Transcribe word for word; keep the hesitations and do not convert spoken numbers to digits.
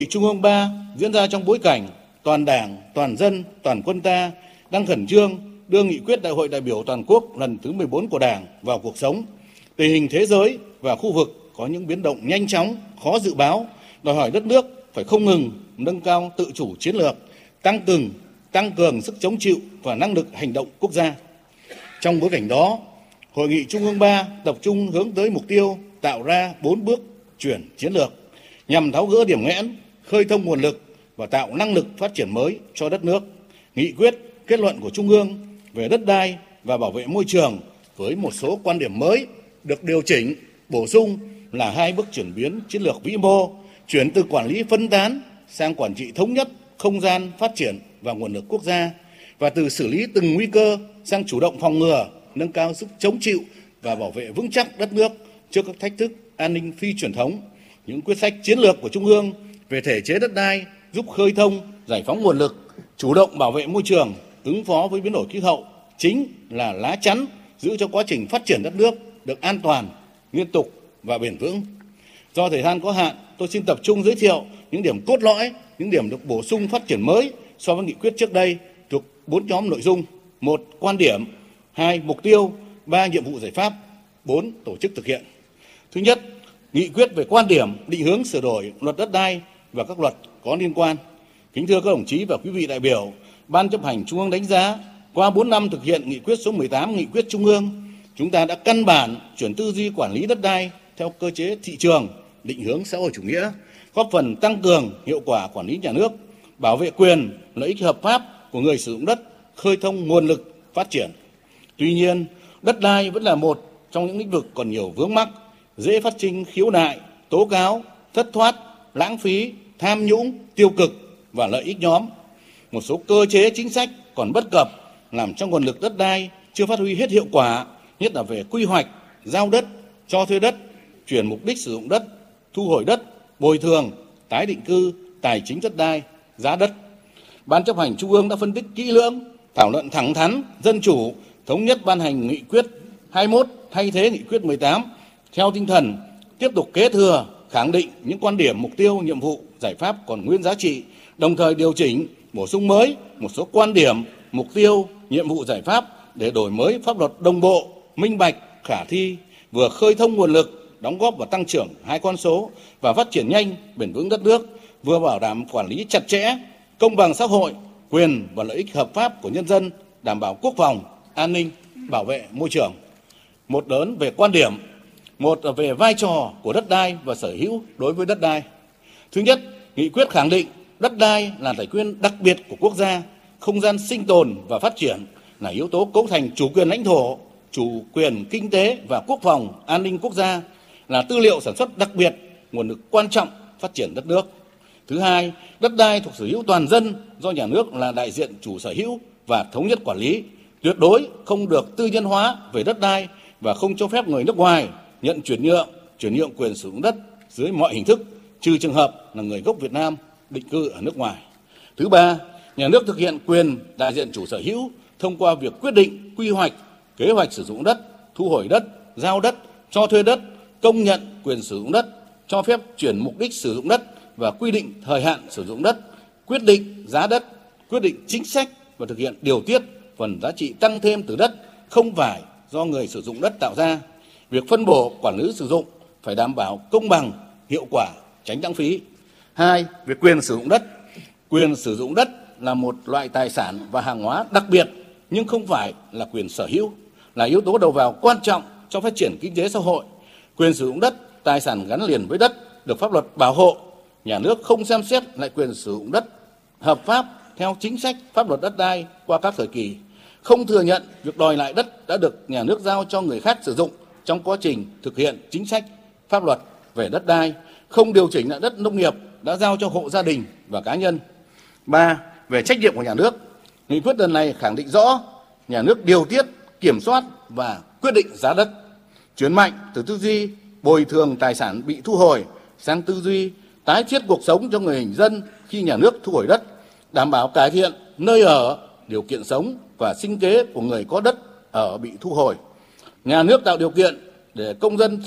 Trung ương ba diễn ra trong bối cảnh toàn Đảng, toàn dân, toàn quân ta đang khẩn trương đưa nghị quyết Đại hội đại biểu toàn quốc lần thứ mười bốn của Đảng vào cuộc sống. Tình hình thế giới và khu vực có những biến động nhanh chóng, khó dự báo, đòi hỏi đất nước phải không ngừng nâng cao tự chủ chiến lược, tăng cường tăng cường sức chống chịu và năng lực hành động quốc gia. Trong bối cảnh đó, Hội nghị Trung ương ba tập trung hướng tới mục tiêu tạo ra bốn bước chuyển chiến lược nhằm tháo gỡ điểm nghẽn, khơi thông nguồn lực và tạo năng lực phát triển mới cho đất nước. Nghị quyết, kết luận của Trung ương về đất đai và bảo vệ môi trường với một số quan điểm mới được điều chỉnh, bổ sung là hai bước chuyển biến chiến lược vĩ mô, chuyển từ quản lý phân tán sang quản trị thống nhất không gian phát triển và nguồn lực quốc gia, và từ xử lý từng nguy cơ sang chủ động phòng ngừa, nâng cao sức chống chịu và bảo vệ vững chắc đất nước trước các thách thức an ninh phi truyền thống. Những quyết sách chiến lược của Trung ương về thể chế đất đai giúp khơi thông, giải phóng nguồn lực, chủ động bảo vệ môi trường, ứng phó với biến đổi khí hậu chính là lá chắn giữ cho quá trình phát triển đất nước được an toàn, liên tục và bền vững. Do thời gian có hạn, tôi xin tập trung giới thiệu những điểm cốt lõi, những điểm được bổ sung phát triển mới so với nghị quyết trước đây thuộc bốn nhóm nội dung: một, quan điểm; hai, mục tiêu; ba, nhiệm vụ giải pháp; bốn, tổ chức thực hiện. Thứ nhất, nghị quyết về quan điểm định hướng sửa đổi luật đất đai và các luật có liên quan. Kính thưa các đồng chí và quý vị đại biểu, Ban chấp hành Trung ương đánh giá qua bốn năm thực hiện nghị quyết số mười tám, nghị quyết Trung ương, chúng ta đã căn bản chuyển tư duy quản lý đất đai theo cơ chế thị trường, định hướng xã hội chủ nghĩa, góp phần tăng cường hiệu quả quản lý nhà nước, bảo vệ quyền, lợi ích hợp pháp của người sử dụng đất, khơi thông nguồn lực phát triển. Tuy nhiên, đất đai vẫn là một trong những lĩnh vực còn nhiều vướng mắc, dễ phát sinh khiếu nại, tố cáo, thất thoát, lãng phí, tham nhũng, tiêu cực và lợi ích nhóm. Một số cơ chế chính sách còn bất cập, làm cho nguồn lực đất đai chưa phát huy hết hiệu quả, nhất là về quy hoạch, giao đất, cho thuê đất, chuyển mục đích sử dụng đất, thu hồi đất, bồi thường, tái định cư, tài chính đất đai, giá đất. Ban chấp hành Trung ương đã phân tích kỹ lưỡng, thảo luận thẳng thắn, dân chủ, thống nhất ban hành nghị quyết hai mươi mốt thay thế nghị quyết mười tám theo tinh thần tiếp tục kế thừa, khẳng định những quan điểm, mục tiêu, nhiệm vụ, giải pháp còn nguyên giá trị, đồng thời điều chỉnh, bổ sung mới một số quan điểm, mục tiêu, nhiệm vụ, giải pháp để đổi mới pháp luật đồng bộ, minh bạch, khả thi, vừa khơi thông nguồn lực, đóng góp vào tăng trưởng hai con số và phát triển nhanh, bền vững đất nước, vừa bảo đảm quản lý chặt chẽ, công bằng xã hội, quyền và lợi ích hợp pháp của nhân dân, đảm bảo quốc phòng, an ninh, bảo vệ môi trường. Một lớn về quan điểm, một là về vai trò của đất đai và sở hữu đối với đất đai. Thứ nhất, nghị quyết khẳng định đất đai là tài nguyên đặc biệt của quốc gia, không gian sinh tồn và phát triển, là yếu tố cấu thành chủ quyền lãnh thổ, chủ quyền kinh tế và quốc phòng, an ninh quốc gia, là tư liệu sản xuất đặc biệt, nguồn lực quan trọng phát triển đất nước. Thứ hai, đất đai thuộc sở hữu toàn dân do nhà nước là đại diện chủ sở hữu và thống nhất quản lý, tuyệt đối không được tư nhân hóa về đất đai và không cho phép người nước ngoài nhận chuyển nhượng, chuyển nhượng quyền sử dụng đất dưới mọi hình thức, trừ trường hợp là người gốc Việt Nam định cư ở nước ngoài. Thứ ba, nhà nước thực hiện quyền đại diện chủ sở hữu thông qua việc quyết định quy hoạch, kế hoạch sử dụng đất, thu hồi đất, giao đất, cho thuê đất, công nhận quyền sử dụng đất, cho phép chuyển mục đích sử dụng đất và quy định thời hạn sử dụng đất, quyết định giá đất, quyết định chính sách và thực hiện điều tiết phần giá trị tăng thêm từ đất không phải do người sử dụng đất tạo ra. Việc phân bổ, quản lý sử dụng phải đảm bảo công bằng, hiệu quả, tránh lãng phí. Hai, về quyền sử dụng đất. Quyền sử dụng đất là một loại tài sản và hàng hóa đặc biệt nhưng không phải là quyền sở hữu, là yếu tố đầu vào quan trọng cho phát triển kinh tế xã hội. Quyền sử dụng đất, tài sản gắn liền với đất được pháp luật bảo hộ. Nhà nước không xem xét lại quyền sử dụng đất hợp pháp theo chính sách pháp luật đất đai qua các thời kỳ, không thừa nhận việc đòi lại đất đã được nhà nước giao cho người khác sử dụng trong quá trình thực hiện chính sách pháp luật về đất đai, không điều chỉnh lại đất nông nghiệp đã giao cho hộ gia đình và cá nhân. Ba, về trách nhiệm của nhà nước. Nghị quyết lần này khẳng định rõ nhà nước điều tiết, kiểm soát và quyết định giá đất, chuyển mạnh từ tư duy bồi thường tài sản bị thu hồi sang tư duy tái thiết cuộc sống cho người dân khi nhà nước thu hồi đất, đảm bảo cải thiện nơi ở, điều kiện sống và sinh kế của người có đất ở bị thu hồi. Nhà nước tạo điều kiện để công dân